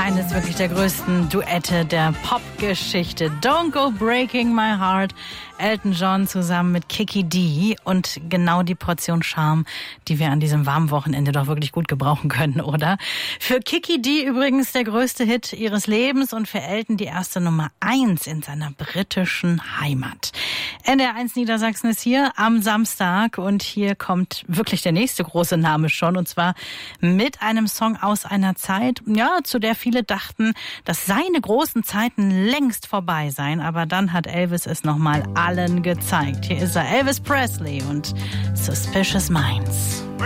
Eines wirklich der größten Duette der Popgeschichte. Don't Go Breaking My Heart. Elton John zusammen mit Kiki Dee und genau die Portion Charme, die wir an diesem warmen Wochenende doch wirklich gut gebrauchen können, oder? Für Kiki Dee übrigens der größte Hit ihres Lebens und für Elton die erste Nummer 1 in seiner britischen Heimat. NDR1 Niedersachsen ist hier am Samstag und hier kommt wirklich der nächste große Name schon und zwar mit einem Song aus einer Zeit, ja, zu der viele dachten, dass seine großen Zeiten längst vorbei seien, aber dann hat Elvis es nochmal allen gezeigt. Hier ist er, Elvis Presley und Suspicious Minds.